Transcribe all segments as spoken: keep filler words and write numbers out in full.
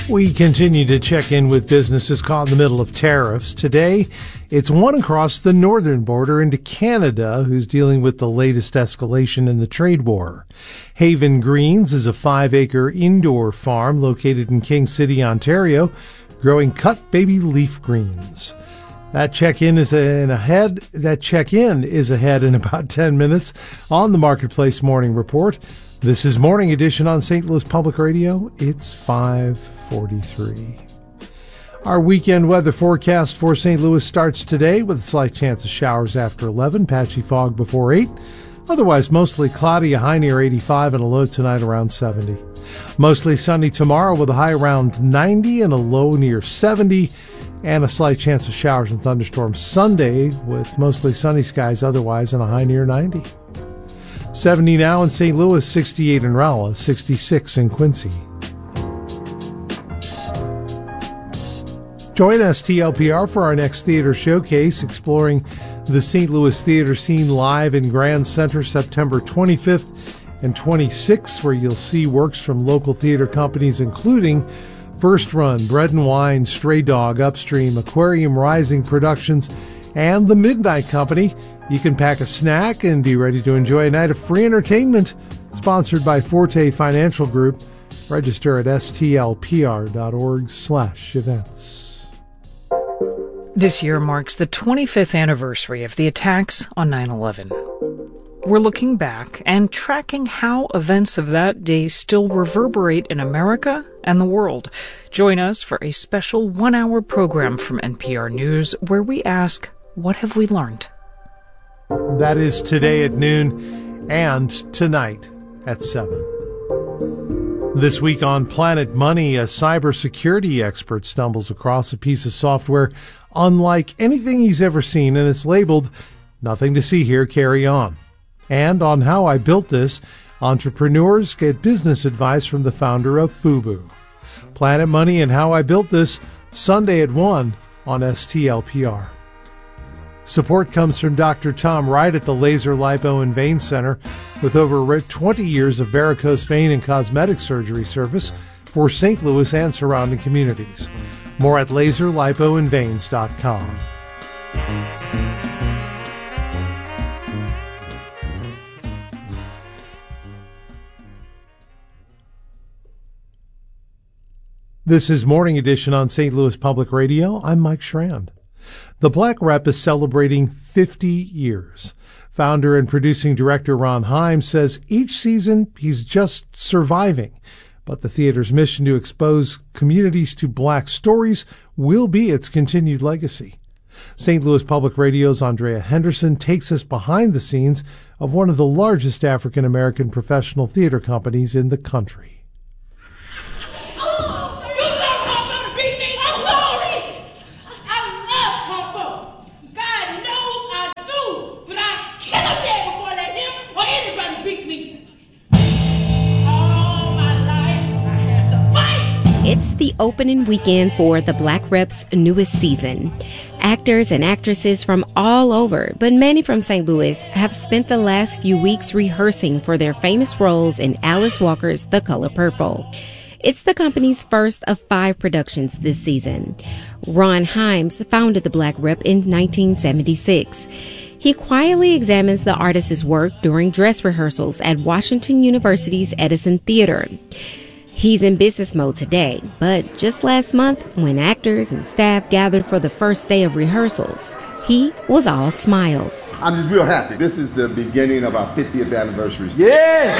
We continue to check in with businesses caught in the middle of tariffs. Today, it's one across the northern border into Canada who's dealing with the latest escalation in the trade war. Haven Greens is a five-acre indoor farm located in King City, Ontario, growing cut baby leaf greens. That check-in is in ahead. That check-in is ahead in about ten minutes on the Marketplace Morning Report. This is Morning Edition on Saint Louis Public Radio. It's five forty-three. Our weekend weather forecast for Saint Louis starts today with a slight chance of showers after eleven, patchy fog before eight. Otherwise, mostly cloudy, a high near eighty-five and a low tonight around seventy. Mostly sunny tomorrow with a high around ninety and a low near seventy. And a slight chance of showers and thunderstorms Sunday with mostly sunny skies otherwise and a high near ninety. seventy now in Saint Louis, sixty-eight in Rolla, sixty-six in Quincy. Join S T L P R for our next theater showcase, exploring the Saint Louis theater scene live in Grand Center September twenty-fifth and twenty-sixth, where you'll see works from local theater companies including First Run, Bread and Wine, Stray Dog, Upstream, Aquarium Rising Productions, and The Midnight Company. You can pack a snack and be ready to enjoy a night of free entertainment. Sponsored by Forte Financial Group. Register at stlpr.org slash events. This year marks the twenty-fifth anniversary of the attacks on nine eleven. We're looking back and tracking how events of that day still reverberate in America and the world. Join us for a special one-hour program from N P R News where we ask, what have we learned? That is today at noon and tonight at seven. This week on Planet Money, a cybersecurity expert stumbles across a piece of software unlike anything he's ever seen, and it's labeled, "Nothing to see here, carry on." And on How I Built This, entrepreneurs get business advice from the founder of Fubu. Planet Money and How I Built This, Sunday at one on S T L P R. Support comes from Doctor Tom Wright at the Laser Lipo and Vein Center, with over twenty years of varicose vein and cosmetic surgery service for Saint Louis and surrounding communities. More at laser lipo and veins dot com. This is Morning Edition on Saint Louis Public Radio. I'm Mike Schrand. The Black Rep is celebrating fifty years. Founder and producing director Ron Himes says each season he's just surviving, but the theater's mission to expose communities to black stories will be its continued legacy. Saint Louis Public Radio's Andrea Henderson takes us behind the scenes of one of the largest African-American professional theater companies in the country. It's the opening weekend for the Black Rep's newest season. Actors and actresses from all over, but many from Saint Louis, have spent the last few weeks rehearsing for their famous roles in Alice Walker's The Color Purple. It's the company's first of five productions this season. Ron Himes founded the Black Rep in nineteen seventy-six. He quietly examines the artist's work during dress rehearsals at Washington University's Edison Theater. He's in business mode today, but just last month, when actors and staff gathered for the first day of rehearsals, he was all smiles. I'm just real happy. This is the beginning of our fiftieth anniversary. Yes!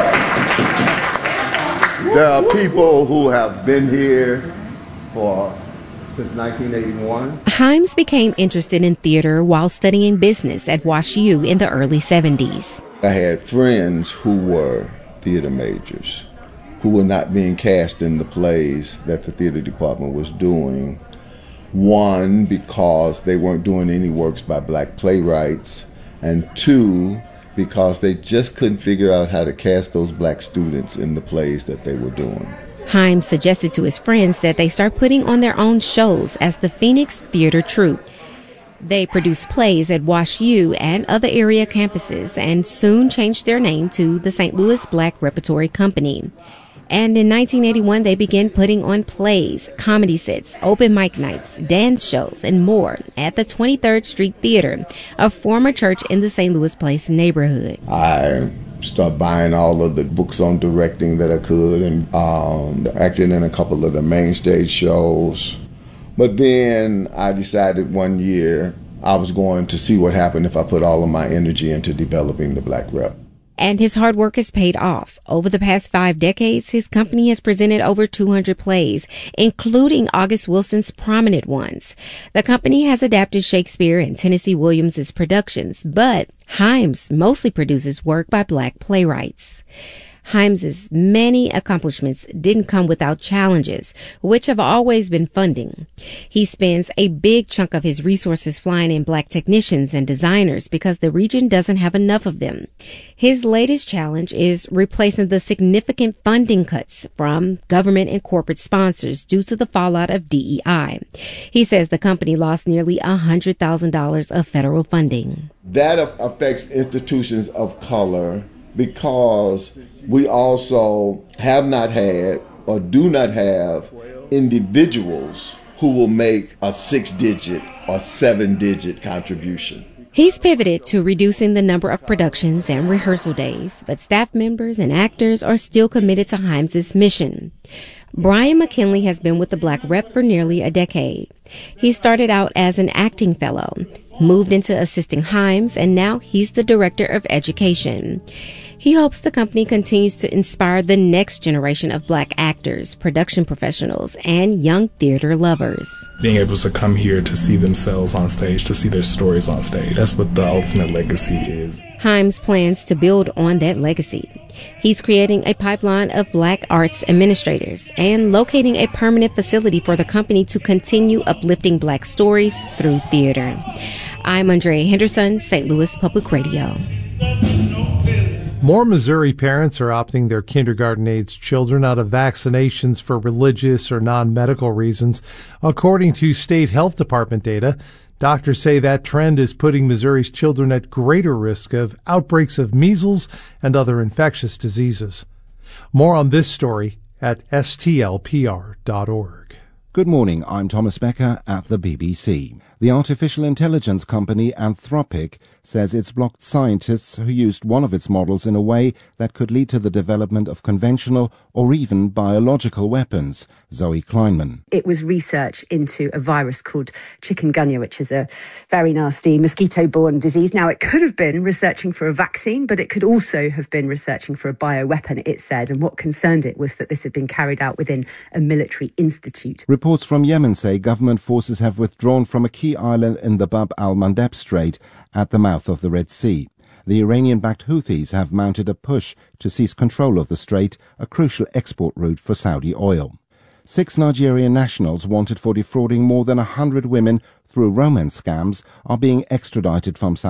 There are people who have been here for since nineteen eighty-one. Himes became interested in theater while studying business at Wash U in the early seventies. I had friends who were theater majors, who were not being cast in the plays that the theater department was doing. One, because they weren't doing any works by black playwrights, and two, because they just couldn't figure out how to cast those black students in the plays that they were doing. Himes suggested to his friends that they start putting on their own shows as the Phoenix Theater Troupe. They produced plays at Wash U and other area campuses and soon changed their name to the Saint Louis Black Repertory Company. And in nineteen eighty-one, they began putting on plays, comedy sets, open mic nights, dance shows, and more at the twenty-third Street Theater, a former church in the Saint Louis Place neighborhood. I started buying all of the books on directing that I could and um, acting in a couple of the main stage shows. But then I decided one year I was going to see what happened if I put all of my energy into developing the Black Rep. And his hard work has paid off. Over the past five decades, his company has presented over two hundred plays, including August Wilson's prominent ones. The company has adapted Shakespeare and Tennessee Williams' productions, but Himes mostly produces work by Black playwrights. Himes' many accomplishments didn't come without challenges, which have always been funding. He spends a big chunk of his resources flying in Black technicians and designers because the region doesn't have enough of them. His latest challenge is replacing the significant funding cuts from government and corporate sponsors due to the fallout of D E I. He says the company lost nearly one hundred thousand dollars of federal funding. That affects institutions of color because we also have not had or do not have individuals who will make a six-digit or seven-digit contribution. He's pivoted to reducing the number of productions and rehearsal days, but staff members and actors are still committed to Himes' mission. Brian McKinley has been with the Black Rep for nearly a decade. He started out as an acting fellow, moved into assisting Himes, and now he's the director of education. He hopes the company continues to inspire the next generation of Black actors, production professionals, and young theater lovers. Being able to come here to see themselves on stage, to see their stories on stage, that's what the ultimate legacy is. Himes plans to build on that legacy. He's creating a pipeline of Black arts administrators and locating a permanent facility for the company to continue uplifting Black stories through theater. I'm Andrea Henderson, Saint Louis Public Radio. More Missouri parents are opting their kindergarten-age children out of vaccinations for religious or non-medical reasons. According to state health department data, doctors say that trend is putting Missouri's children at greater risk of outbreaks of measles and other infectious diseases. More on this story at S T L P R dot org. Good morning, I'm Thomas Becker at the B B C. The artificial intelligence company Anthropic says it's blocked scientists who used one of its models in a way that could lead to the development of conventional or even biological weapons. Zoe Kleinman. It was research into a virus called chikungunya, which is a very nasty mosquito-borne disease. Now, it could have been researching for a vaccine, but it could also have been researching for a bioweapon, it said. And what concerned it was that this had been carried out within a military institute. Reports from Yemen say government forces have withdrawn from a key island in the Bab al-Mandeb Strait at the mouth of the Red Sea. The Iranian-backed Houthis have mounted a push to seize control of the strait, a crucial export route for Saudi oil. Six Nigerian nationals wanted for defrauding more than one hundred women through romance scams are being extradited from South